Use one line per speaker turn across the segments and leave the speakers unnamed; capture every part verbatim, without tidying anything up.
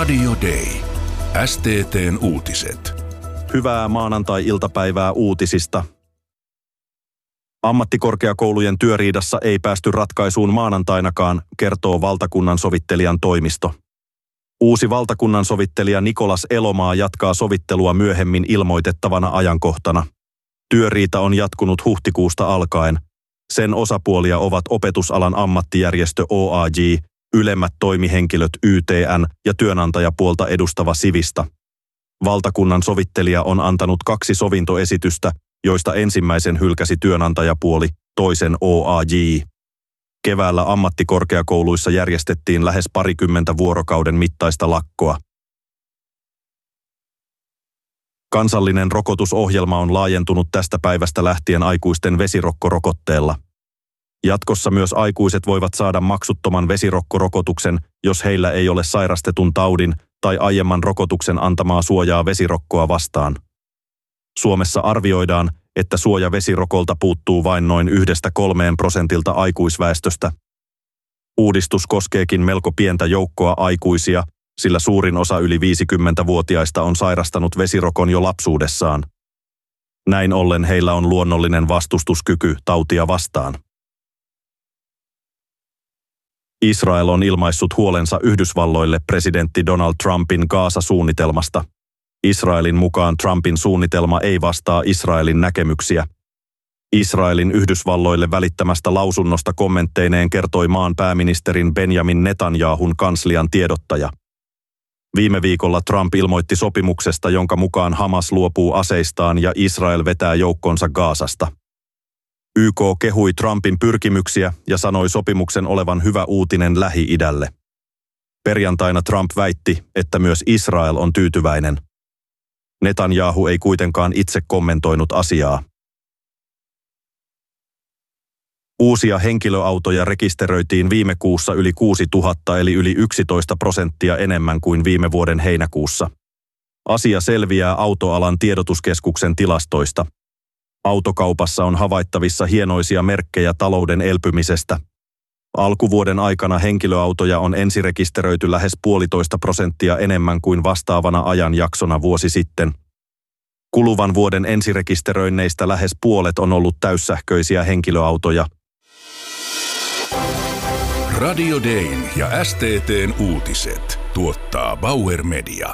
Radio Day. S T T:n uutiset.
Hyvää maanantai-iltapäivää uutisista. Ammattikorkeakoulujen työriidassa ei päästy ratkaisuun maanantainakaan, kertoo valtakunnan sovittelijan toimisto. Uusi valtakunnan sovittelija Nikolas Elomaa jatkaa sovittelua myöhemmin ilmoitettavana ajankohtana. Työriita on jatkunut huhtikuusta alkaen. Sen osapuolia ovat opetusalan ammattijärjestö O A J, ylemmät toimihenkilöt Y T N ja työnantajapuolta edustava Sivista. Valtakunnan sovittelija on antanut kaksi sovintoesitystä, joista ensimmäisen hylkäsi työnantajapuoli, toisen O A J. Keväällä ammattikorkeakouluissa järjestettiin lähes parikymmentä vuorokauden mittaista lakkoa. Kansallinen rokotusohjelma on laajentunut tästä päivästä lähtien aikuisten vesirokkorokotteella. Jatkossa myös aikuiset voivat saada maksuttoman vesirokkorokotuksen, jos heillä ei ole sairastetun taudin tai aiemman rokotuksen antamaa suojaa vesirokkoa vastaan. Suomessa arvioidaan, että suoja vesirokolta puuttuu vain noin yhdestä kolmeen prosentilta aikuisväestöstä. Uudistus koskeekin melko pientä joukkoa aikuisia, sillä suurin osa yli viisikymmentävuotiaista on sairastanut vesirokon jo lapsuudessaan. Näin ollen heillä on luonnollinen vastustuskyky tautia vastaan. Israel on ilmaissut huolensa Yhdysvalloille presidentti Donald Trumpin Gaza-suunnitelmasta. Israelin mukaan Trumpin suunnitelma ei vastaa Israelin näkemyksiä. Israelin Yhdysvalloille välittämästä lausunnosta kommentteineen kertoi maan pääministerin Benjamin Netanyahun kanslian tiedottaja. Viime viikolla Trump ilmoitti sopimuksesta, jonka mukaan Hamas luopuu aseistaan ja Israel vetää joukkonsa Gazasta. Y K kehui Trumpin pyrkimyksiä ja sanoi sopimuksen olevan hyvä uutinen Lähi-idälle. Perjantaina Trump väitti, että myös Israel on tyytyväinen. Netanyahu ei kuitenkaan itse kommentoinut asiaa. Uusia henkilöautoja rekisteröitiin viime kuussa yli kuusituhatta eli yli yksitoista prosenttia enemmän kuin viime vuoden heinäkuussa. Asia selviää autoalan tiedotuskeskuksen tilastoista. Autokaupassa on havaittavissa hienoisia merkkejä talouden elpymisestä. Alkuvuoden aikana henkilöautoja on ensirekisteröity lähes puolitoista prosenttia enemmän kuin vastaavana ajanjaksona vuosi sitten. Kuluvan vuoden ensirekisteröinneistä lähes puolet on ollut täyssähköisiä henkilöautoja.
Radio Dayn ja S T T:n uutiset tuottaa Bauer Media.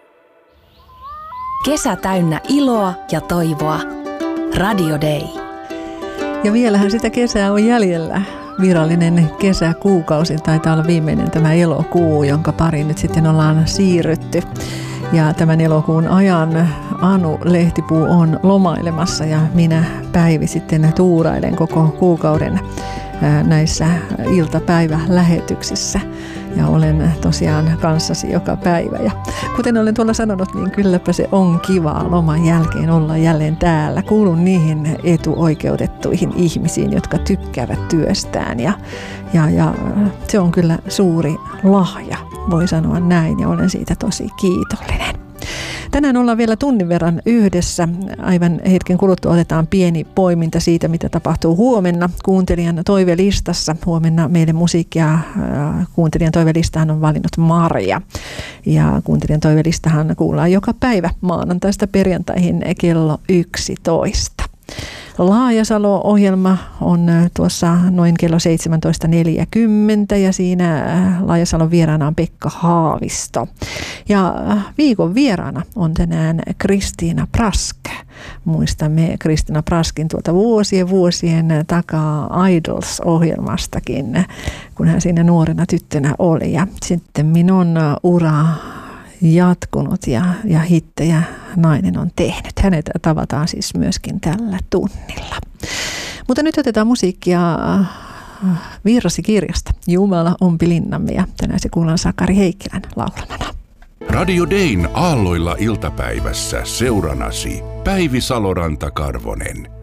Kesä täynnä iloa ja toivoa. Radio Day.
Ja vielähän sitä kesää on jäljellä. Virallinen kesäkuukausi taitaa olla viimeinen tämä elokuu, jonka pariin nyt sitten ollaan siirrytty. Ja tämän elokuun ajan Anu Lehtipuu on lomailemassa ja minä Päivi sitten tuurailen koko kuukauden näissä iltapäivälähetyksissä. Ja olen tosiaan kanssasi joka päivä. Ja kuten olen tuolla sanonut, niin kylläpä se on kivaa loman jälkeen olla jälleen täällä. Kuulun niihin etuoikeutettuihin ihmisiin, jotka tykkäävät työstään. Ja, ja, ja se on kyllä suuri lahja, voi sanoa näin, ja olen siitä tosi kiitollinen. Tänään ollaan vielä tunnin verran yhdessä. Aivan hetken kuluttua otetaan pieni poiminta siitä, mitä tapahtuu huomenna kuuntelijan toivelistassa. Huomenna meille musiikkia kuuntelijan toivelistaan on valinnut Marja. Ja kuuntelijan toivelistahan kuullaan joka päivä maanantaista perjantaihin kello yksitoista. Laajasalo-ohjelma on tuossa noin kello seitsemäntoista neljäkymmentä ja siinä Laajasalon vieraana on Pekka Haavisto. Ja viikon vieraana on tänään Kristiina Prask. Muistamme Kristiina Praskin tuolta vuosien vuosien takaa Idols-ohjelmastakin, kun hän siinä nuorena tyttönä oli. Ja sitten minun ura jatkunut ja, ja hittejä nainen on tehnyt. Hänet tavataan siis myöskin tällä tunnilla. Mutta nyt otetaan musiikkia virsikirjasta Jumala ompi linnamme ja tänään se kuullaan Sakari Heikkilän laulamana.
Radio Dayn aalloilla iltapäivässä seuranasi Päivi Saloranta-Karvonen.